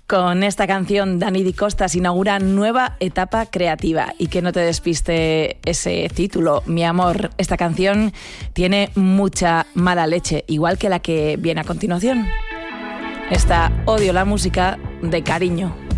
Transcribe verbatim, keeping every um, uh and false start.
Con esta canción, Dani Di Costas inaugura nueva etapa creativa. Y que no te despiste ese título, Mi amor. Esta canción tiene mucha mala leche, igual que la que viene a continuación. Esta Odio la música de Cariño.